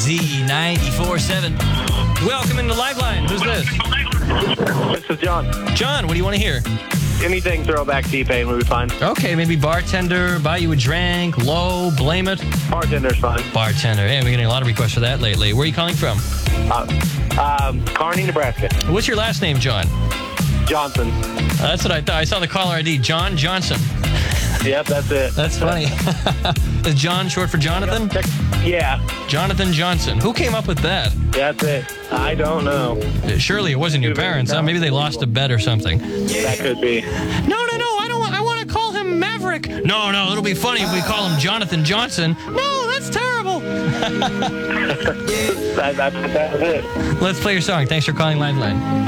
Z94.7. Welcome into Liveline. Who's this? This is John. John, what do you want to hear? Anything throwback T-Pain would be fine. Okay, maybe bartender, buy you a drink, low, blame it. Bartender's fine. Bartender. Hey, we're getting a lot of requests for that lately. Where are you calling from? Kearney, Nebraska. What's your last name, John? Johnson. That's what I thought. I saw the caller ID, John Johnson. Yep, that's it. That's funny. Is John short for Jonathan? Yeah. Jonathan Johnson. Who came up with that? That's it. I don't know. Surely it wasn't your parents, huh? Maybe they lost a bet or something. That could be. No, I don't want. I want to call him Maverick. No, it'll be funny if we call him Jonathan Johnson. No, that's terrible. That's it. Let's play your song. Thanks for calling Liveline.